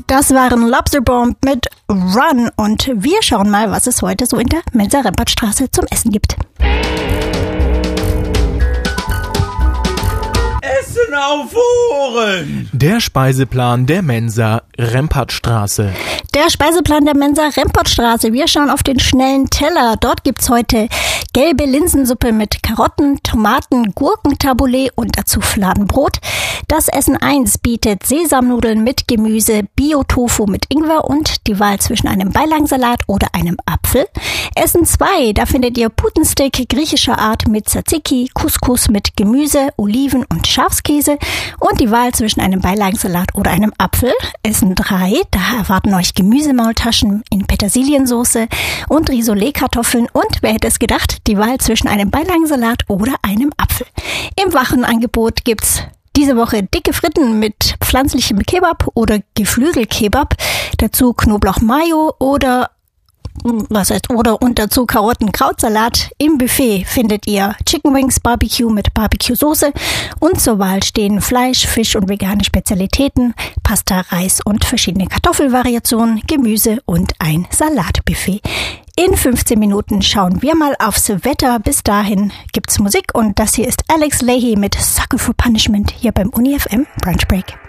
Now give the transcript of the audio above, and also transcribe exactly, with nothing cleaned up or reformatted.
Das waren Lobster Bomb mit Run und wir schauen mal, was es heute so in der Mensa Rempertstraße zum Essen gibt. Essen auf Ohren! Der Speiseplan der Mensa Rempertstraße. Der Speiseplan der Mensa Rempertstraße. Wir schauen auf den schnellen Teller. Dort gibt's heute gelbe Linsensuppe mit Karotten, Tomaten, Gurkentaboulet und dazu Fladenbrot. Das Essen eins bietet Sesamnudeln mit Gemüse, Bio-Tofu mit Ingwer und die Wahl zwischen einem Beilagensalat oder einem Apfel. Essen zwei, da findet ihr Putensteak griechischer Art mit Tzatziki, Couscous mit Gemüse, Oliven und Schafskäse und die Wahl zwischen einem Beilagensalat oder einem Apfel. Essen drei, da erwarten euch Gemüsemaultaschen in Petersiliensoße und Rissolet-Kartoffeln und, wer hätte es gedacht, die Wahl zwischen einem Beilagensalat oder einem Apfel. Im Wochenangebot gibt's diese Woche dicke Fritten mit pflanzlichem Kebab oder Geflügelkebab, dazu Knoblauch-Mayo oder was heißt oder und dazu Karotten-Krautsalat. Im Buffet findet ihr Chicken Wings Barbecue mit Barbecue-Soße und zur Wahl stehen Fleisch, Fisch und vegane Spezialitäten, Pasta, Reis und verschiedene Kartoffelvariationen, Gemüse und ein Salatbuffet. In fünfzehn Minuten schauen wir mal aufs Wetter. Bis dahin gibt's Musik und das hier ist Alex Leahy mit Sucker for Punishment hier beim Uni F M Brunch Break.